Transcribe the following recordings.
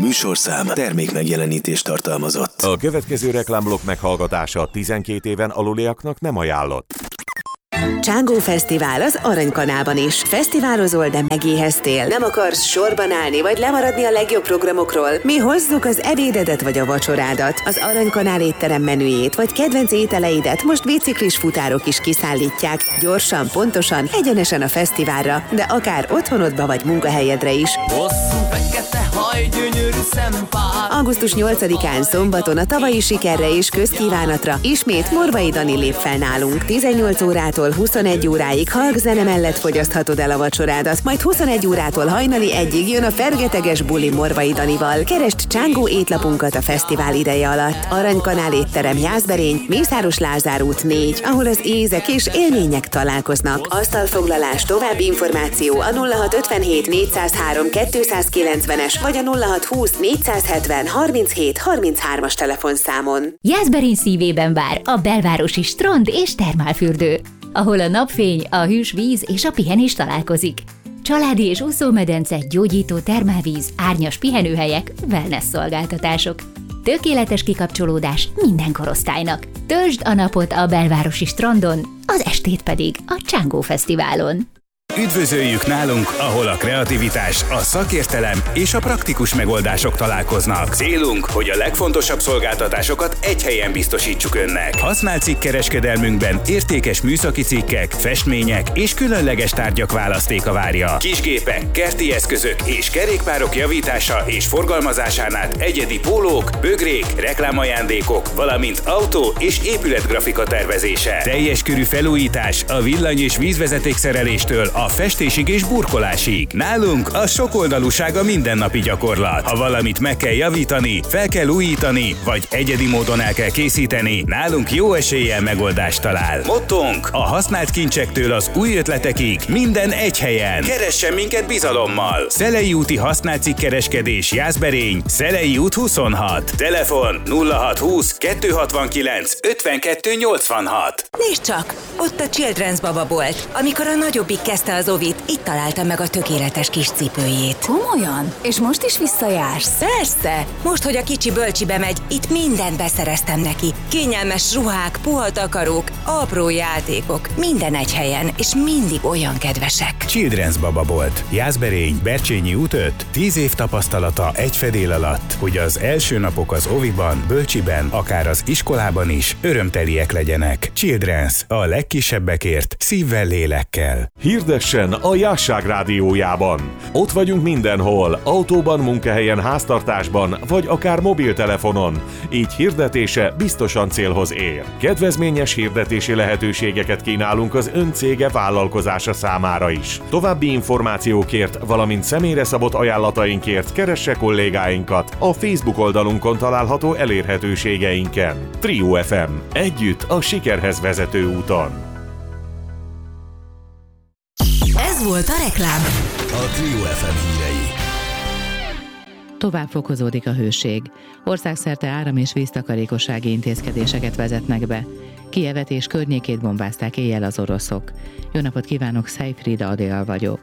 műsorszám termék megjelenítést tartalmazott. A következő reklámblokk meghallgatása 12 éven aluliaknak nem ajánlott. Csángó Fesztivál az Aranykanálban is. Fesztiválozol, de megéheztél? Nem akarsz sorban állni, vagy lemaradni a legjobb programokról? Mi hozzuk az ebédedet vagy a vacsorádat. Az Aranykanál étterem menüjét, vagy kedvenc ételeidet most biciklis futárok is kiszállítják. Gyorsan, pontosan, egyenesen a fesztiválra, de akár otthonodba vagy munkahelyedre is. Hosszú fekete haj, gyönyörű szempár. Augusztus 8-án szombaton a tavalyi sikerre és közkívánatra ismét Morvai Dani lép fel nálunk. 18 órától 21 óráig hallgzene mellett fogyaszthatod el a vacsorádat, majd 21 órától hajnali 1-ig jön a fergeteges buli Morvai Danival. Keresd Csángó étlapunkat a fesztivál ideje alatt. Aranykanál étterem, Jászberény, Mészáros Lázár út 4, ahol az ízek és élmények találkoznak. Asztalfoglalás, további információ a 0657 403 290-es vagy a 0620 470 37 33-as telefonszámon. Jászberény szívében vár a belvárosi strand és termálfürdő, ahol a napfény, a hűs víz és a pihenés találkozik. Családi és úszómedence, gyógyító termálvíz, árnyas pihenőhelyek, wellness szolgáltatások. Tökéletes kikapcsolódás minden korosztálynak. Töltsd a napot a belvárosi strandon, az estét pedig a Csángó Fesztiválon. Üdvözöljük nálunk, ahol a kreativitás, a szakértelem és a praktikus megoldások találkoznak. Célunk, hogy a legfontosabb szolgáltatásokat egy helyen biztosítsuk önnek. Használt cikkkereskedelmünkben értékes műszaki cikkek, festmények és különleges tárgyak választéka várja. Kisgépek, kerti eszközök és kerékpárok javítása és forgalmazásán egyedi pólók, bögrék, reklámajándékok, valamint autó és épületgrafika tervezése. Teljes körű felújítás a villany- és vízvezetékszereléstől a festésig és burkolásig. Nálunk a sokoldalúság a mindennapi gyakorlat. Ha valamit meg kell javítani, fel kell újítani, vagy egyedi módon el kell készíteni, nálunk jó eséllyel megoldást talál. Mottónk: a használt kincsektől az új ötletekig minden egy helyen. Keressen minket bizalommal. Szelei úti használt cikkkereskedés, Jászberény, Szelei út 26. Telefon 0620 269 52 86. Nézd csak, ott a Children's bababolt. Amikor a nagyobbik kezdte az ovit, itt találta meg a tökéletes kis cipőjét. Komolyan? És most is visszajársz? Persze! Most, hogy a kicsi bölcsibe megy, itt mindent beszereztem neki. Kényelmes ruhák, puha takarók, apró játékok, minden egy helyen, és mindig olyan kedvesek. Children's bababolt. Jászberény, Bercsényi út 5. 10 év tapasztalata egy fedél alatt, hogy az első napok az oviban, bölcsiben, akár az iskolában is örömteliek legyenek. Children's. A legkisebbekért, szívvel, lélekkel. Hirdessen a Jásság rádiójában. Ott vagyunk mindenhol, autóban, munkahelyen, háztartásban, vagy akár mobiltelefonon. Így hirdetése biztosan célhoz ér. Kedvezményes hirdetési lehetőségeket kínálunk az ön cége vállalkozása számára is. További információkért, valamint személyre szabott ajánlatainkért keresse kollégáinkat a Facebook oldalunkon található elérhetőségeinken. Trio FM. Együtt a sikerhez vezető úton. Ez volt a reklám. A Trio FM hírei. Tovább fokozódik a hőség. Országszerte áram- és víztakarékossági intézkedéseket vezetnek be. Kijevet és környékét bombázták éjjel az oroszok. Jó napot kívánok, Szejfrida Adél vagyok.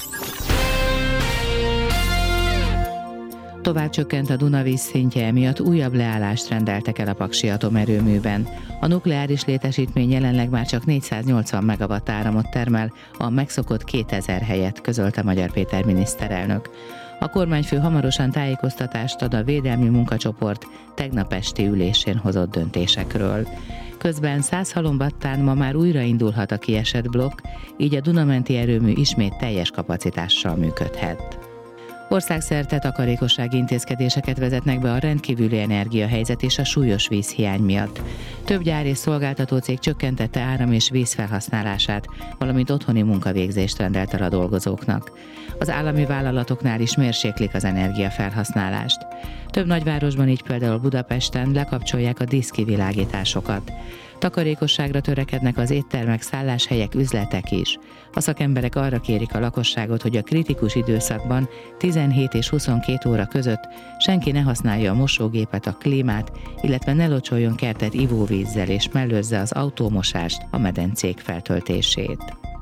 Tovább csökkent a Duna vízszintje, emiatt újabb leállást rendeltek el a Paksi atomerőműben. A nukleáris létesítmény jelenleg már csak 480 megawatt áramot termel, a megszokott 2000 helyett, közölte Magyar Péter miniszterelnök. A kormányfő hamarosan tájékoztatást ad a védelmi munkacsoport tegnap esti ülésén hozott döntésekről. Közben Szászhalombattán ma már újraindulhat a kiesett blokk, így a Dunamenti erőmű ismét teljes kapacitással működhet. Országszerte takarékossági intézkedéseket vezetnek be a rendkívüli energiahelyzet és a súlyos vízhiány miatt. Több gyár és szolgáltató cég csökkentette áram- és vízfelhasználását, valamint otthoni munkavégzést rendelt el a dolgozóknak. Az állami vállalatoknál is mérséklik az energiafelhasználást. Több nagyvárosban, így például Budapesten lekapcsolják a díszkivilágításokat. Takarékosságra törekednek az éttermek, szálláshelyek, üzletek is. A szakemberek arra kérik a lakosságot, hogy a kritikus időszakban 17 és 22 óra között senki ne használja a mosógépet, a klímát, illetve ne locsoljon kertet ivóvízzel és mellőzze az autómosást, a medencék feltöltését.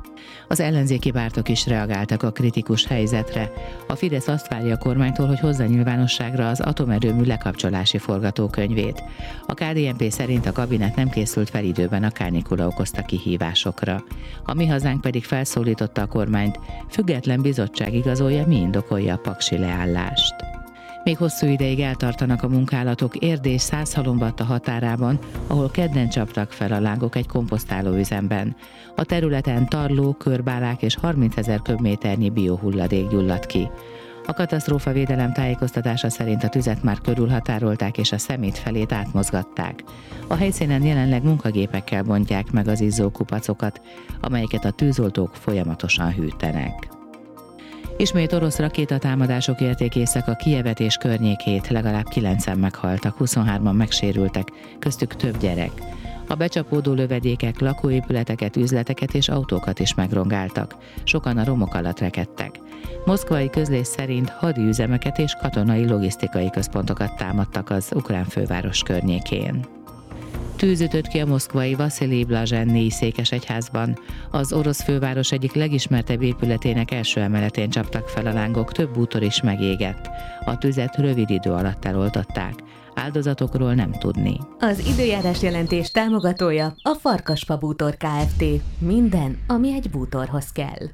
Az ellenzéki pártok is reagáltak a kritikus helyzetre. A Fidesz azt várja a kormánytól, hogy hozza nyilvánosságra az atomerőmű lekapcsolási forgatókönyvét. A KDNP szerint a kabinet nem készült fel időben a kánikula okozta kihívásokra. A Mi Hazánk pedig felszólította a kormányt, független bizottság igazolja, mi indokolja a paksi leállást. Még hosszú ideig eltartanak a munkálatok Erdély Százhalombatta határában, ahol kedden csaptak fel a lángok egy komposztálóüzemben. A területen tarló, körbálák és 30 000 köbméternyi biohulladék gyulladt ki. A katasztrófavédelem tájékoztatása szerint a tüzet már körülhatárolták és a szemét felét átmozgatták. A helyszínen jelenleg munkagépekkel bontják meg az izzó kupacokat, amelyeket a tűzoltók folyamatosan hűtenek. Ismét orosz rakétatámadások érték éjszaka Kijevet és környékét, legalább 9-en meghaltak, 23-an megsérültek, köztük több gyerek. A becsapódó lövedékek lakóépületeket, üzleteket és autókat is megrongáltak. Sokan a romok alatt rekedtek. Moszkvai közlés szerint hadiüzemeket és katonai logisztikai központokat támadtak az ukrán főváros környékén. Tűz ütött ki a moszkvai Vaszilij Blazsennyi székesegyházban. Az orosz főváros egyik legismertebb épületének első emeletén csaptak fel a lángok, több bútor is megégett. A tüzet rövid idő alatt eloltották. Áldozatokról nem tudni. Az időjárás jelentés támogatója a Farkasfa Bútor Kft. Minden, ami egy bútorhoz kell.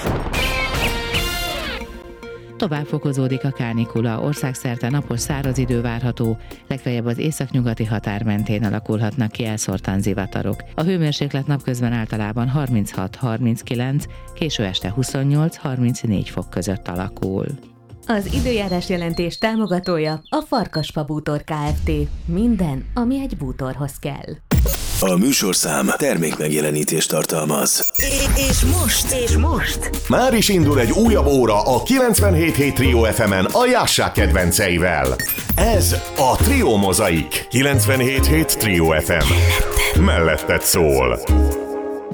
Tovább fokozódik a kánikula, országszerte napos száraz idő várható, legfeljebb az északnyugati határ mentén alakulhatnak ki elszórtan zivatarok. A hőmérséklet napközben általában 36-39, késő este 28-34 fok között alakul. Az időjárás jelentés támogatója a Farkasfa Bútor Kft. Minden, ami egy bútorhoz kell. A műsorszám termékmegjelenítést tartalmaz. És most? Már is indul egy újabb óra a 97.7 Trio FM-en a Jásszák kedvenceivel. Ez a Trio Mozaik. 97.7 Trio FM. Melletted szól.